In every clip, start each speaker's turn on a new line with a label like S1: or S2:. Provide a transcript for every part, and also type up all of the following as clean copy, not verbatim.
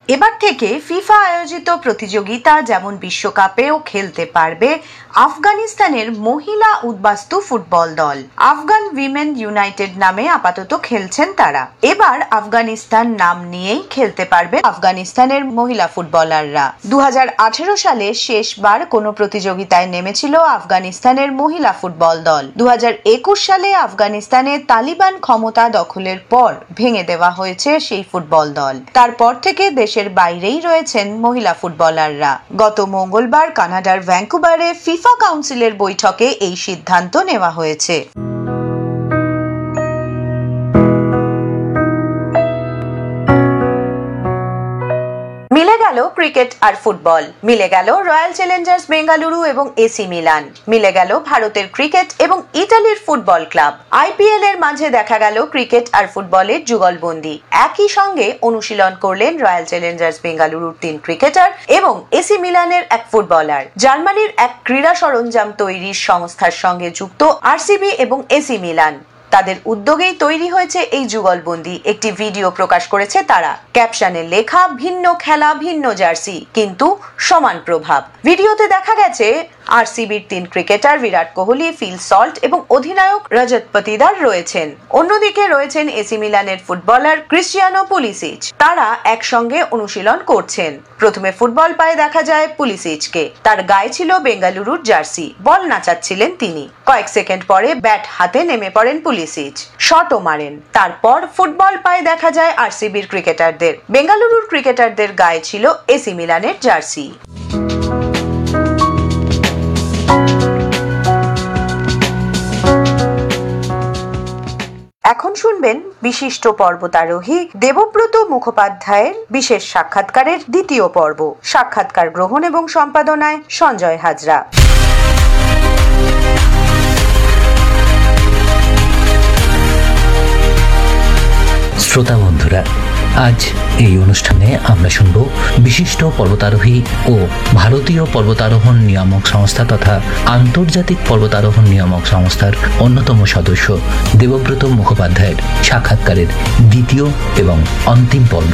S1: এবার থেকে ফিফা আয়োজিত প্রতিযোগিতা যেমন বিশ্বকাপেও খেলতে পারবে আফগানিস্তানের মহিলা উদ্বাস্তু ফুটবল দল। আফগান উইমেন ইউনাইটেড নামে আপাতত খেলছেন তারা। এবার আফগানিস্তান নাম নিয়েই খেলতে পারবে আফগানিস্তানের মহিলা ফুটবলাররা। 2018 সালে শেষবার কোনো প্রতিযোগিতায় নেমেছিল আফগানিস্তানের মহিলা ফুটবল দল। 2021 সালে আফগানিস্তানে তালিবান ক্ষমতা দখলের পর ভেঙে দেওয়া হয়েছে সেই ফুটবল দল। তারপর থেকে দেশের বাইরেই রয়েছেন মহিলা ফুটবলাররা। গত মঙ্গলবার কানাডার ভ্যাঙ্কুভারে ফিফা কাউন্সিলের বৈঠকে এই সিদ্ধান্ত নেওয়া হয়েছে। মিলে গেল ক্রিকেট আর ফুটবল, মিলে গেল রয়্যাল চ্যালেঞ্জার্স বেঙ্গালুরু এবং এসি মিলান, মিলে গেল ভারতের ক্রিকেট এবং ইতালির ফুটবল ক্লাব। আইপিএল এর মাঝে দেখা গেল ক্রিকেট আর ফুটবলের যুগলবন্দি। একই সঙ্গে অনুশীলন করলেন রয়্যাল চ্যালেঞ্জার্স বেঙ্গালুরুর 3 ক্রিকেটার এবং এসি মিলানের এক ফুটবলার। জার্মানির এক ক্রীড়া সরঞ্জাম তৈরির সংস্থার সঙ্গে যুক্ত আরসিবি এবং এসি মিলান, তাদের উদ্যোগেই তৈরি হয়েছে এই যুগলবন্দি। একটি ভিডিও প্রকাশ করেছে তারা। ক্যাপশনে লেখা, ভিন্ন খেলা ভিন্ন জার্সি কিন্তু সমান প্রভাব। ভিডিওতে দেখা গেছে আরসিবির 3 cricketer Virat Kohli, Phil Salt এবং অধিনায়ক রজত পাটিদার রয়েছেন। অন্যদিকে রয়েছেন এসি মিলানের ফুটবলার ক্রিস্টিয়ানো পুলিসিচ। তারা একসঙ্গে অনুশীলন করছেন। প্রথমে ফুটবল পায়ে দেখা যায় পুলিসিচকে। তার গায়ে ছিল বেঙ্গালুরুর জার্সি। বল নাচাচ্ছিলেন তিনি। কয়েক সেকেন্ড পরে ব্যাট হাতে নেমে পড়েন পুলিসিচ, শটও মারেন। তারপর ফুটবল পায়ে দেখা যায় আরসিবির ক্রিকেটারদের। বেঙ্গালুরুর ক্রিকেটারদের গায়ে ছিল এসি মিলানের জার্সি। এখন শুনবেন বিশিষ্ট পর্বতারোহী দেবব্রত মুখোপাধ্যায়ের বিশেষ সাক্ষাৎকারের দ্বিতীয় পর্ব। সাক্ষাৎকার গ্রহণ এবং সম্পাদনায় সঞ্জয় হাজরা।
S2: শ্রোতা বন্ধুরা, আজ এই অনুষ্ঠানে আমরা শুনব বিশিষ্ট পর্বতারোহী ও ভারতীয় পর্বতারোহণ নিয়ামক সংস্থা তথা আন্তর্জাতিক পর্বতারোহণ নিয়ামক সংস্থার অন্যতম সদস্য দেবব্রত মুখোপাধ্যায়ের সাক্ষাৎকারের দ্বিতীয় এবং অন্তিম পর্ব।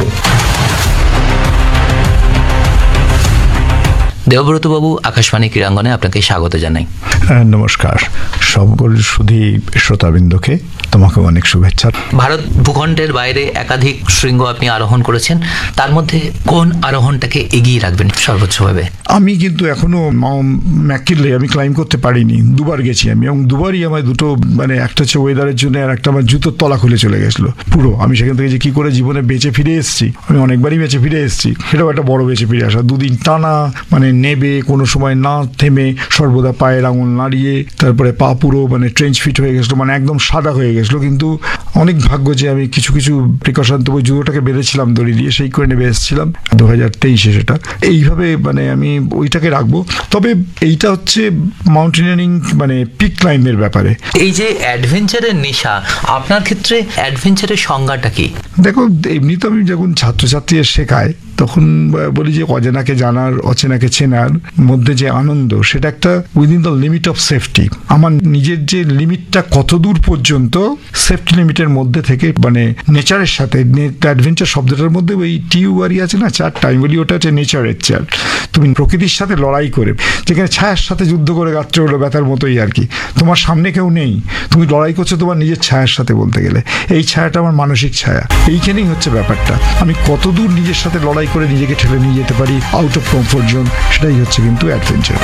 S2: দেবব্রত বাবু, আকাশবাণী ক্রীড়াঙ্গনে আপনাকে স্বাগত জানাই।
S3: নমস্কার সকল সুধী শ্রোতাবৃন্দকে, তোমাকে অনেক শুভেচ্ছা।
S2: ভারত ভূখণ্ডের বাইরে একাধিক শৃঙ্গ আপনি আরোহণ করেছেন, তার মধ্যে কোন আরোহণটাকে এগিয়ে রাখবেন সর্বোচ্চভাবে?
S3: আমি কিন্তু এখনো ম্যাককিনলে আমি ক্লাইম করতে পারিনি। 2বার গেছি আমি, এবং 2বারই আমার দুটো একটা হচ্ছে ওয়েদারের জন্য, আর একটা আমার জুতোর তলা খুলে চলে গেছিলো পুরো। আমি সেখান থেকে যে কি করে জীবনে বেঁচে ফিরে এসেছি, আমি অনেকবারই বেঁচে ফিরে এসেছি। সেটাও একটা বড় বেঁচে ফিরে আসা। 2 দিন টানা নেবে, কোনো সময় না থেমে, সর্বদা পায়ের আঙুল নাড়িয়ে, তারপরে পা পুরো ট্রেঞ্চ ফিট হয়ে গেছিলো, একদম সাদা হয়ে গেছিলো। কিন্তু অনেক ভাগ্য যে আমি কিছু কিছু প্রিকশন তো ওই জুতোটাকে বেঁধেছিলাম দড়ি দিয়ে, সেই করে নেবে এসেছিলাম 2023-এ। সেটা এইভাবে আমি ওইটাকে রাখবো। তবে এইটা হচ্ছে মাউন্টেনিয়ারিং পিক ক্লাইম্বের ব্যাপারে।
S2: এই যে অ্যাডভেঞ্চারের নেশা, আপনার ক্ষেত্রে অ্যাডভেঞ্চারের সংজ্ঞাটা কি?
S3: দেখো, এমনি তো আমি যখন ছাত্রছাত্রীদের শেখাই তখন বলি যে অজানাকে জানার, অচেনাকে চেনার মধ্যে যে আনন্দ, সেটা একটা within the limit of safety. আমার নিজের যে লিমিটটা কত দূর পর্যন্ত সেফটি লিমিটের মধ্যে থেকে নেচারের সাথে, অ্যাডভেঞ্চার শব্দটার মধ্যে ওই টিউবারি আছে না, চারটা, আমি বলি ওটা হচ্ছে নেচারের চার। তুমি প্রকৃতির সাথে লড়াই করে, যেখানে ছায়ার সাথে যুদ্ধ করে গাত্রে হলো ব্যথার মতোই আর কি। তোমার সামনে কেউ নেই, তুমি লড়াই করছো তোমার নিজের ছায়ার সাথে। বলতে গেলে এই ছায়াটা আমার মানসিক ছায়া। এইখানেই হচ্ছে ব্যাপারটা, আমি কত দূর নিজের সাথে লড়াই করে নিজেকে ঠেলে নিয়ে যেতে পারি আউট অফ কমফোর্ট জোন, সেটাই হচ্ছে কিন্তু অ্যাডভেঞ্চার।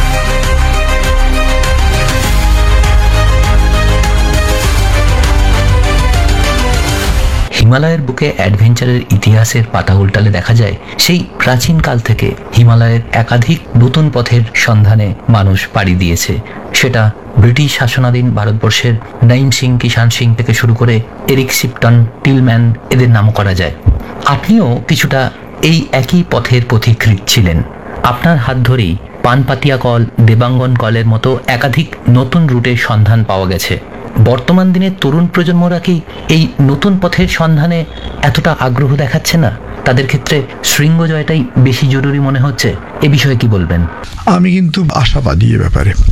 S2: হিমালয়ের বুকে অ্যাডভেঞ্চারের ইতিহাসের পাতা উল্টালে দেখা যায় সেই প্রাচীনকাল থেকে হিমালয়ের একাধিক নতুন পথের সন্ধানে মানুষ পাড়ি দিয়েছে। সেটা ব্রিটিশ শাসনাধীন ভারতবর্ষের নাইম সিং, কিষাণ সিং থেকে শুরু করে এরিক শিপটন, টিলম্যান, এদের নাম করা যায়। আপনিও কিছুটা এই একই পথের পথিকৃৎ ছিলেন। আপনার হাত ধরেই পানপাতিয়া কল, দেবাঙ্গন কলের মতো একাধিক নতুন রুটের সন্ধান পাওয়া গেছে। বর্তমান দিনের তরুণ প্রজন্মরা কি এই নতুন পথের সন্ধানে এতটা আগ্রহ দেখাচ্ছে না? তাদের ক্ষেত্রে শৃঙ্গ জয়টাই বেশি জরুরি মনে হচ্ছে। এ বিষয়ে কি বলবেন?
S3: আমি কিন্তু আশাবাদী এ ব্যাপারে।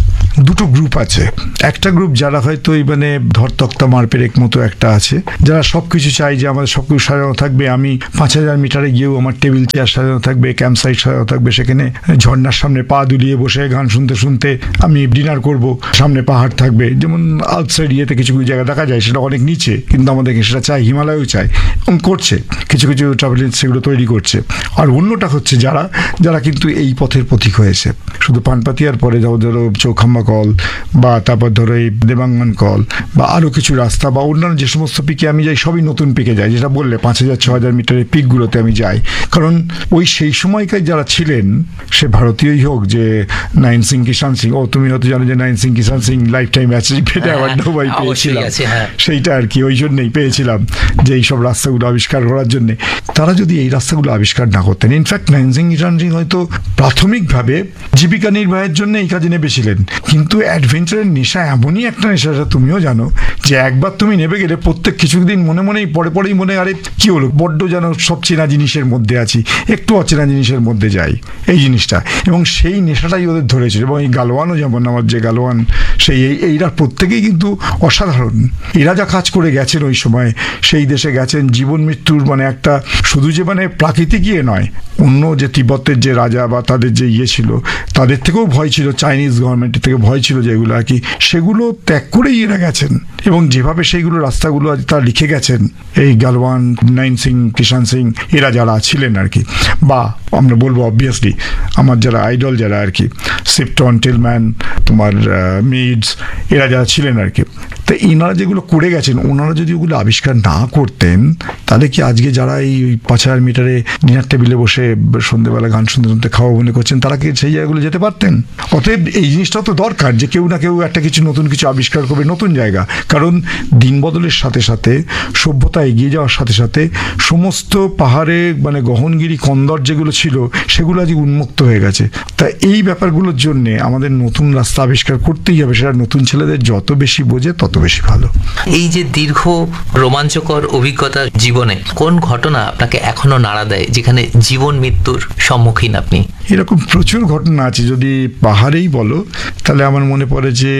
S3: দুটো গ্রুপ আছে। একটা গ্রুপ যারা হয়তো এই মানে ধরতক্তা মারপেরেক মতো একটা আছে, যারা সবকিছু চাই যে আমাদের সবকিছু সাজানো থাকবে, আমি 5000 মিটারে গিয়েও আমার টেবিল চেয়ার সাজানো থাকবে, ক্যাম্প সাইট সাজানো থাকবে, সেখানে ঝর্ণার সামনে পা দুলিয়ে বসে গান শুনতে শুনতে আমি ডিনার করব, সামনে পাহাড় থাকবে, যেমন আউটসাইড ইয়েতে কিছু কিছু জায়গা দেখা যায়, সেটা অনেক নিচে, কিন্তু আমাদেরকে সেটা চাই, হিমালয়েও চাই এবং করছে, কিছু কিছু ট্রাভেল সেগুলো তৈরি করছে। আর অন্যটা হচ্ছে যারা যারা কিন্তু এই পথের পথিক হয়েছে, শুধু পানপাতিয়ার পরে ধরো চৌখাম্বা কল বা তারপর ধরো এই দেবাঙ্গন কল বা আরও কিছু রাস্তা বা অন্যান্য যে সমস্ত পিকে আমি যাই, সবই নতুন পিকে যাই, যেটা বললে 5000-6000 মিটারের পিকগুলোতে আমি যাই। কারণ ওই সেই সময়কার যারা ছিলেন, সে ভারতীয়ই হোক, যে নাইন সিং কিষাণ সিং, তুমি হয়তো জানো যে নাইন সিং কিষাণ Singh life time achievement award নোবাই পেয়েছিলাম, সেইটা আর কি ওই জন্যই পেয়েছিলাম যে এইসব রাস্তাগুলো আবিষ্কার করার জন্যে। তারা যদি এই রাস্তাগুলো আবিষ্কার না করতেন, ইনফ্যাক্ট নাইন সিং কিষাণ সিং হয়তো প্রাথমিকভাবে জীবিকা নির্বাহের জন্য এই কাজে নেমেছিলেন, কিন্তু অ্যাডভেঞ্চারের নেশা এমনই একটা নেশা, তুমিও জানো, যে একবার তুমি নেমে গেলে প্রত্যেক কিছুদিন মনে মনেই পরেই মনে, আরে কি হলো, বড্ড যেন সব চেনা জিনিসের মধ্যে আছি, একটু অচেনা জিনিসের মধ্যে যাই, এই জিনিসটা। এবং সেই নেশাটাই ওদের ধরেছিল। এবং এই গালোয়ানও যেমন, আমার যে গালোয়ান, সেই এইরা প্রত্যেকেই কিন্তু অসাধারণ। এরা যা কাজ করে গেছেন ওই সময়, সেই দেশে গেছেন, জীবন মৃত্যুর মানে একটা শুধু যে মানে প্রাকৃতিক ইয়ে নয়, অন্য যে তিব্বতের যে রাজা বা তাদের যে ইয়ে ছিল, তাদের থেকেও ভয় ছিল, চাইনিজ গভর্নমেন্টের থেকে ভয় ছিল যেগুলো আর কি, সেগুলো ত্যাগ করেই এরা গেছেন। এবং যেভাবে সেইগুলো রাস্তাগুলো তারা লিখে গেছেন, এই গালওয়ান, নাইন সিং কিষাণ সিং, এরা যারা ছিলেন আর কি, বা আমরা বলবো অবভিয়াসলি আমার যারা আইডল যারা আর কি, সিপটন, টিলম্যান, তোমার মিডস, এরা যারা ছিলেন আর কি, তো এনারা যেগুলো করে গেছেন, ওনারা যদি ওগুলো আবিষ্কার না করতেন, তাহলে কি আজকে যারা এই 5000 মিটারে ডিনার টেবিলে বসে সন্ধ্যেবেলা গান শুনতে শুনতে খাওয়া মনে করছেন, তারা কি সেই জায়গাগুলো যেতে পারতেন? অতএব এই জিনিসটা তো দরকার যে কেউ না কেউ একটা কিছু নতুন কিছু আবিষ্কার করবে, নতুন জায়গা। কারণ দিন বদলের সাথে সাথে, সভ্যতা এগিয়ে যাওয়ার সাথে সাথে সমস্ত পাহাড়ে মানে গহনগিরি কন্দর যেগুলো ছিল, সেগুলো আজ উন্মুক্ত হয়ে গেছে। তা এই ব্যাপারগুলোর জন্য আমাদের নতুন রাস্তা আবিষ্কার করতেই হবে, সেটা নতুন ছেলেদের যত বেশি বোঝে তত বেশি ভালো।
S2: এই যে দীর্ঘ রোমাঞ্চকর অভিজ্ঞতা জীবনে, কোন ঘটনা আপনাকে এখনো নাড়া দেয়, যেখানে জীবন মৃত্যুর সম্মুখীন আপনি?
S3: এরকম প্রচুর ঘটনা আছে। যদি পাহাড়েই বলো, তাহলে আমার মনে পড়ে যে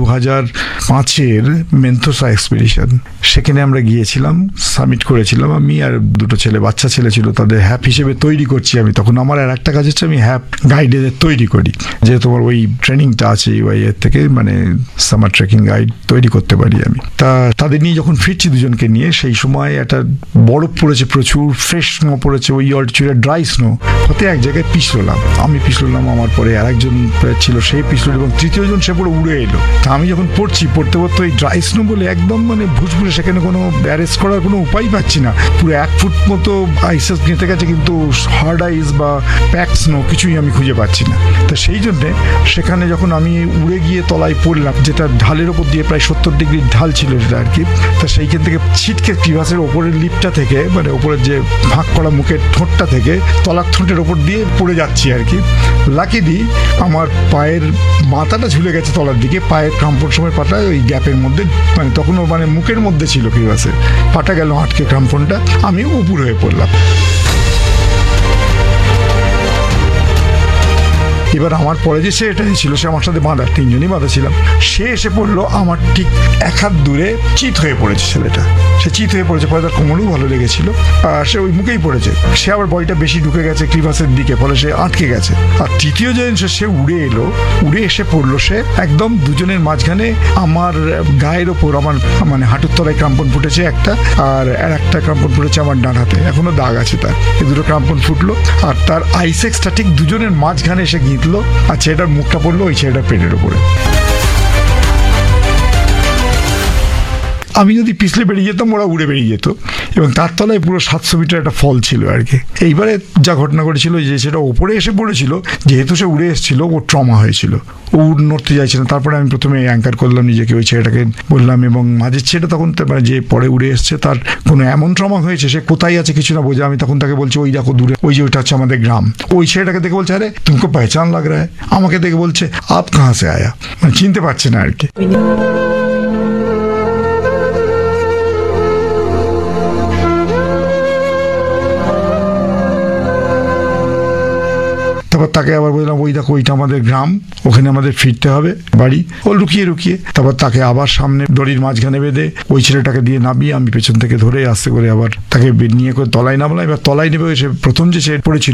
S3: 2005-এর মেন্থোসা এক্সপিডিশন, সেখানে আমরা গিয়েছিলাম, সামিট করেছিলাম, আমি আর দুটো ছেলে, বাচ্চা ছেলে ছিল, তাদের হ্যাপ হিসেবে তৈরি করছি আমি। তখন আমার আর একটা কাজ হচ্ছে, আমি হ্যাপ গাইডেদের তৈরি করি, যে তোমার ওই ট্রেনিংটা আছে ইউআইএর থেকে, মানে সামার ট্রেকিং গাইড তৈরি করতে পারি আমি। তা তাদের নিয়ে যখন ফিরছি দুজনকে নিয়ে, সেই সময় একটা বরফ পড়েছে, প্রচুর ফ্রেশ স্নো পড়েছে, ওই অল্টিটিউডে ড্রাই স্নো হতে এক জায়গায় পিছলাম, আমি পিছলাম, আমার পরে আরেকজন ছিল, সেই পিছল, এবং তৃতীয় জন সে পুরো উড়ে এলো। তা আমি যখন পড়তে পড়তে ওই ড্রাই স্নো বলে একদম মানে ভুসভুসে, সেখানে কোনো অ্যারেস্ট করার কোনো উপায় পাচ্ছি না, পুরো 1 ফুট মতো আইসেস গেঁথে গেছে, কিন্তু হার্ড আইস বা প্যাক স্নো কিছুই আমি খুঁজে পাচ্ছি না। তা সেই জন্যে সেখানে যখন আমি উড়ে গিয়ে তলায় পড়লাম, যেটা ঢালের ওপর দিয়ে প্রায় 70 ডিগ্রির ঢাল ছিল সেটা আর কি, তা সেইখান থেকে ছিটকে ক্রিভাসের ওপরের লিপটা থেকে, মানে ওপরের যে ফাঁক করা মুখের ঠোঁটটা থেকে তলার ঠোঁটের ওপর দিয়ে পড়ে যাচ্ছি আর কি। লাকিলি আমার পায়ের মাথাটা ঝুলে গেছে তলার দিকে, পায়ের ক্রাম্পন সময় পাটা ওই গ্যাপের মধ্যে, মানে তখনও মানে মুখের মধ্যে ছিল ক্রিভাসে, পাটা গেল আটকে ক্রাম্পনটা, আমি উপর হয়ে পড়লাম। এবার আমার পরে যে সেটা ছিল, সে আমার সাথে বাঁধা, 3 জনই বাঁধা ছিলাম, সে এসে পড়লো আমার ঠিক 1 হাত দূরে, চিত হয়ে পড়েছে ছেলেটা, সে চিত হয়ে পড়েছে, ফলে তার কোমরেও ভালো লেগেছিল, আর সে ওই মুখেই পড়েছে, সে আবার বডিটা বেশি ঢুকে গেছে ক্রিভাসের দিকে, ফলে সে আটকে গেছে। আর তৃতীয় জন সে উড়ে এলো, উড়ে এসে পড়লো সে একদম দুজনের মাঝখানে, আমার গায়ের ওপর, আমার মানে হাঁটুর তলায় ক্রাম্পন ফুটেছে একটা, আর একটা ক্রাম্পন ফুটেছে আমার ডান হাতে, এখনো দাগ আছে তার, এই দুটো ক্রাম্পন ফুটলো, আর তার আইসেক্সটা ঠিক দুজনের মাঝখানে এসে গিয়ে আর ছেলেটার মুখটা পড়লো ওই ছেলেটার পেটের উপরে। আমি যদি পিছলে বেরিয়ে যেতাম, ওরা উড়ে বেরিয়ে যেত, এবং তার তলায় পুরো 700 মিটার একটা ফল ছিল আর কি। এইবারে যা ঘটনা ঘটেছিল, যে সেটা ওপরে এসে পড়েছিল, যেহেতু সে উড়ে এসেছিল, ওর ট্রমা হয়েছিল, ও নড়তে চাইছিল। তারপরে আমি প্রথমে অ্যাঙ্কার করলাম নিজেকে, ওই ছেলেটাকে বললাম, এবং মাঝের ছেলেটা তখন মানে যে পরে উড়ে এসছে, তার কোনো এমন ট্রমা হয়েছে, সে কোথায় আছে কিছু না বোঝে। আমি তখন তাকে বলছি, ওই দেখো দূরে, ওই যে ওইটা হচ্ছে আমাদের গ্রাম। ওই ছেলেটাকে দেখে বলছে, আরে তুমকো পেহচান লাগ রা হ্যায়, আমাকে দেখে বলছে আপ কাহা সে আয়া, মানে চিনতে পারছে না আর কি। তারপর তাকে আবার বললাম ওই দেখো ওইটা আমাদের গ্রাম, ওখানে আমাদের ফিরতে হবে বাড়ি। ও লুকিয়ে তারপর তাকে আবার সামনে দড়ির মাঝখানে বেঁধে ওই ছেলেটাকে দিয়ে নামিয়ে আমি পেছন থেকে ধরে আস্তে করে আবার তাকে নিয়ে করে তলায় নামলাম। এবার তলায় নেবে সে প্রথম যে সে পড়েছিল